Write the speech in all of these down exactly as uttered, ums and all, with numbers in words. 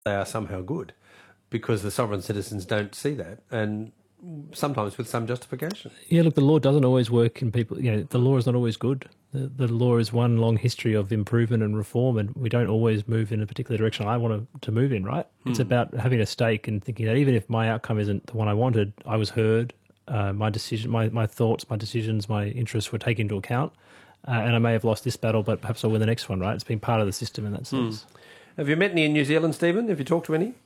they are somehow good, because the sovereign citizens don't see that, and sometimes with some justification. Yeah, look, the law doesn't always work in people. You know, the law is not always good. The, the law is one long history of improvement and reform, and we don't always move in a particular direction I want to, to move in, right? Hmm. It's about having a stake and thinking that even if my outcome isn't the one I wanted, I was heard, uh, my decision, my, my thoughts, my decisions, my interests were taken into account, uh, and I may have lost this battle, but perhaps I'll win the next one, right? It's been part of the system in that sense. Hmm. Have you met any in New Zealand, Stephen? Have you talked to any?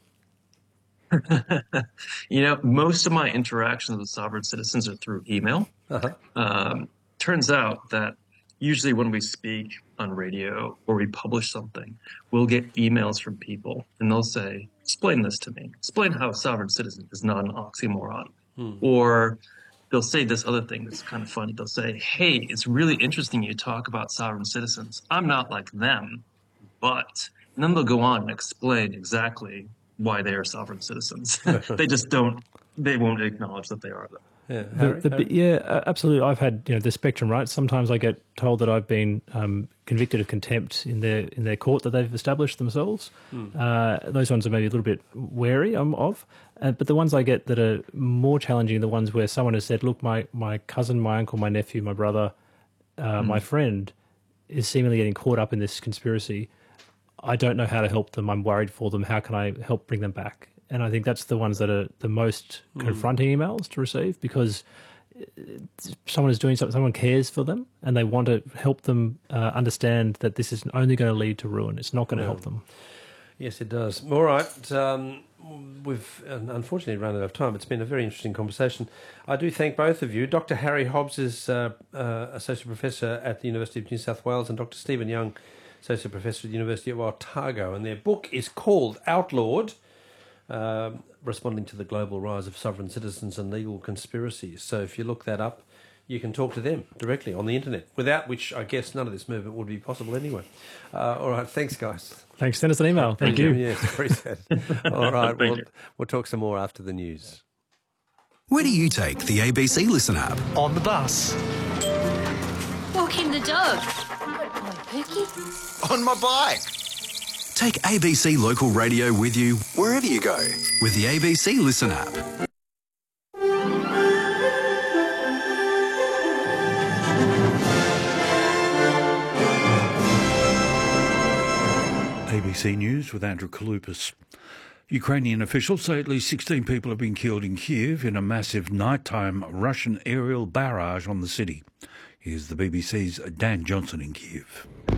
You know, most of my interactions with sovereign citizens are through email. Uh-huh. Um, turns out that usually when we speak on radio or we publish something, we'll get emails from people and they'll say, explain this to me. Explain how a sovereign citizen is not an oxymoron. Hmm. Or they'll say this other thing that's kind of funny. They'll say, hey, it's really interesting you talk about sovereign citizens. I'm not like them, but... And then they'll go on and explain exactly why they are sovereign citizens. They just don't, they won't acknowledge that they are them. Yeah, Harry, the, the, Harry? yeah, absolutely. I've had, you know, the spectrum, right? Sometimes I get told that I've been um, convicted of contempt in their in their court that they've established themselves. Hmm. Uh, those ones are maybe a little bit wary um, of. Uh, but the ones I get that are more challenging are the ones where someone has said, look, my, my cousin, my uncle, my nephew, my brother, uh, hmm. my friend is seemingly getting caught up in this conspiracy. I don't know how to help them. I'm worried for them. How can I help bring them back? And I think that's the ones that are the most mm. confronting emails to receive, because someone is doing something, someone cares for them, and they want to help them uh, understand that this is only going to lead to ruin. It's not going to yeah. help them. Yes, it does. All right. Um, we've unfortunately run out of time. It's been a very interesting conversation. I do thank both of you. Doctor Harry Hobbs is uh, uh, Associate Professor at the University of New South Wales, and Doctor Stephen Young, Associate Professor at the University of Otago, and their book is called Outlawed, uh, responding to the global rise of sovereign citizens and legal conspiracies. So if you look that up, you can talk to them directly on the internet, without which I guess none of this movement would be possible anyway. Uh, all right, thanks, guys. Thanks. Send us an email. Thank, Thank you. you. Yes, appreciate it. All right, we'll, we'll talk some more after the news. Where do you take the A B C Listen app? On the bus. Walking the dog. Pookie. On my bike. Take A B C Local Radio with you wherever you go with the A B C Listen app. A B C News with Andrew Kaloupas. Ukrainian officials say at least sixteen people have been killed in Kyiv in a massive nighttime Russian aerial barrage on the city. Here's the B B C's Dan Johnson in Kyiv.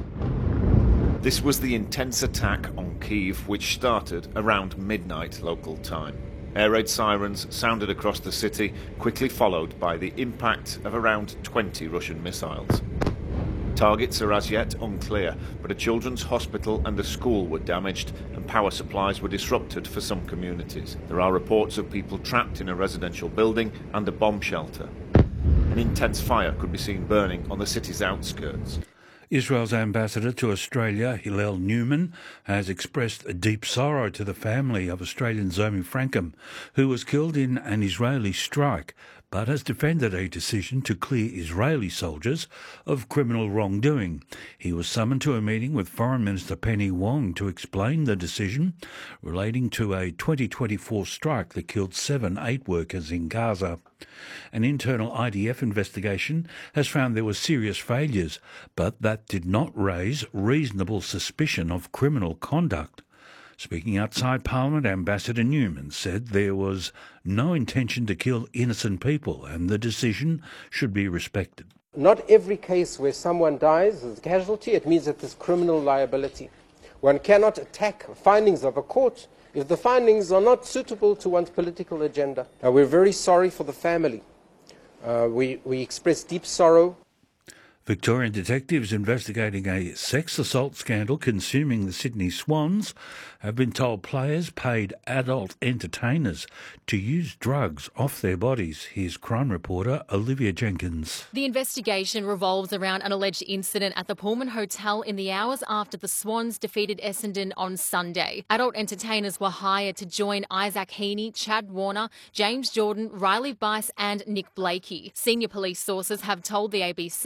This was the intense attack on Kyiv, which started around midnight local time. Air raid sirens sounded across the city, quickly followed by the impact of around twenty Russian missiles. Targets are as yet unclear, but a children's hospital and a school were damaged and power supplies were disrupted for some communities. There are reports of people trapped in a residential building and a bomb shelter. An intense fire could be seen burning on the city's outskirts. Israel's ambassador to Australia, Hillel Newman, has expressed a deep sorrow to the family of Australian Zomi Frankham, who was killed in an Israeli strike, but has defended a decision to clear Israeli soldiers of criminal wrongdoing. He was summoned to a meeting with Foreign Minister Penny Wong to explain the decision relating to a twenty twenty-four strike that killed seven aid workers in Gaza. An internal I D F investigation has found there were serious failures, but that did not raise reasonable suspicion of criminal conduct. Speaking outside Parliament, Ambassador Newman said there was no intention to kill innocent people and the decision should be respected. Not every case where someone dies as a casualty, it means that there's criminal liability. One cannot attack findings of a court if the findings are not suitable to one's political agenda. Now, we're very sorry for the family. Uh, we, we express deep sorrow. Victorian detectives investigating a sex assault scandal consuming the Sydney Swans have been told players paid adult entertainers to use drugs off their bodies. Here's crime reporter Olivia Jenkins. The investigation revolves around an alleged incident at the Pullman Hotel in the hours after the Swans defeated Essendon on Sunday. Adult entertainers were hired to join Isaac Heaney, Chad Warner, James Jordan, Riley Bice and Nick Blakey. Senior police sources have told the A B C they are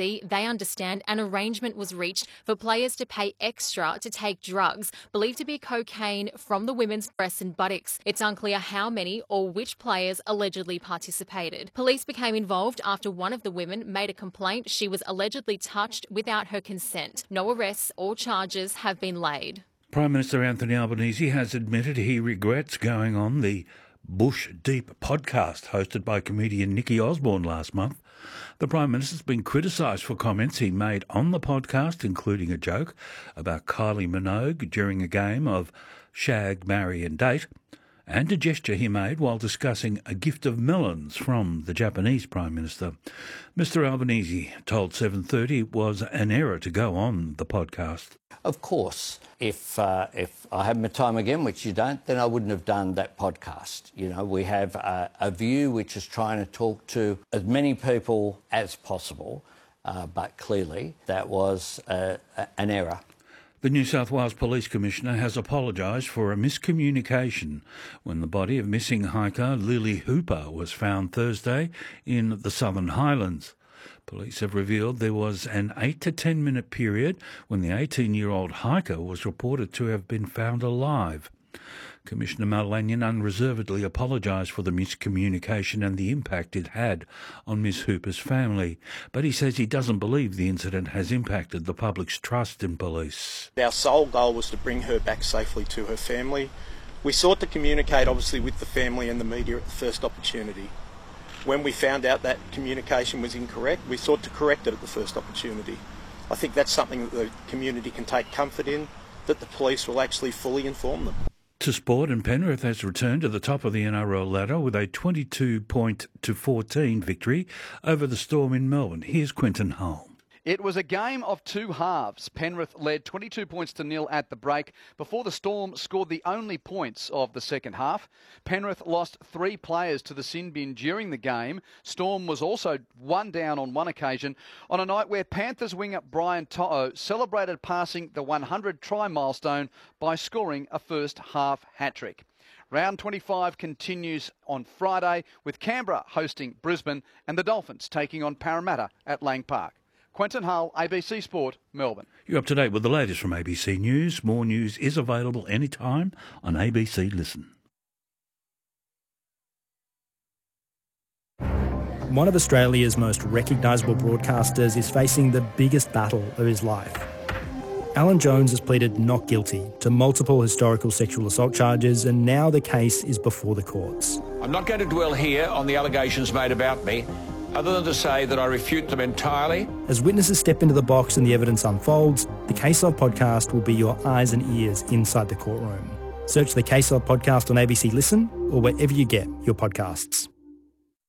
understand, an arrangement was reached for players to pay extra to take drugs believed to be cocaine from the women's breasts and buttocks. It's unclear how many or which players allegedly participated. Police became involved after one of the women made a complaint she was allegedly touched without her consent. No arrests or charges have been laid. Prime Minister Anthony Albanese has admitted he regrets going on the Bush Deep podcast hosted by comedian Nikki Osborne last month. The Prime Minister's been criticised for comments he made on the podcast, including a joke about Kylie Minogue during a game of Shag, Marry and Date, and a gesture he made while discussing a gift of melons from the Japanese Prime Minister. Mister Albanese told seven thirty it was an error to go on the podcast. Of course, if uh, if I had my time again, which you don't, then I wouldn't have done that podcast. You know, we have a, a view which is trying to talk to as many people as possible, uh, but clearly that was uh, an error. The New South Wales Police Commissioner has apologised for a miscommunication when the body of missing hiker Lily Hooper was found Thursday in the Southern Highlands. Police have revealed there was an eight to ten minute period when the eighteen-year-old hiker was reported to have been found alive. Commissioner Mal Lanyon unreservedly apologised for the miscommunication and the impact it had on Miss Hooper's family, but he says he doesn't believe the incident has impacted the public's trust in police. Our sole goal was to bring her back safely to her family. We sought to communicate, obviously, with the family and the media at the first opportunity. When we found out that communication was incorrect, we sought to correct it at the first opportunity. I think that's something that the community can take comfort in, that the police will actually fully inform them. To sport, and Penrith has returned to the top of the N R L ladder with a twenty-two point to fourteen victory over the Storm in Melbourne. Here's Quentin Hull. It was a game of two halves. Penrith led twenty-two points to nil at the break before the Storm scored the only points of the second half. Penrith lost three players to the sin bin during the game. Storm was also one down on one occasion on a night where Panthers winger Brian To'o celebrated passing the one hundred try milestone by scoring a first half hat-trick. Round twenty-five continues on Friday with Canberra hosting Brisbane and the Dolphins taking on Parramatta at Lang Park. Quentin Hull, A B C Sport, Melbourne. You're up to date with the latest from A B C News. More news is available anytime on A B C Listen. One of Australia's most recognisable broadcasters is facing the biggest battle of his life. Alan Jones has pleaded not guilty to multiple historical sexual assault charges, and now the case is before the courts. I'm not going to dwell here on the allegations made about me, other than to say that I refute them entirely. As witnesses step into the box and the evidence unfolds, the Case Log podcast will be your eyes and ears inside the courtroom. Search the Case Log podcast on A B C Listen or wherever you get your podcasts.